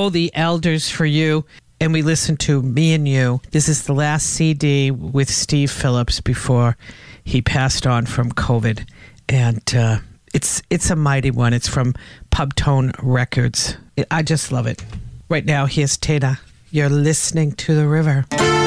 Oh, the Elders for You. And we listened to Me and You. This is the last CD with Steve Phillips before he passed on from COVID. And it's a mighty one. It's from Pubtone Records. I just love it. Right now, here's Tana. You're listening to The River.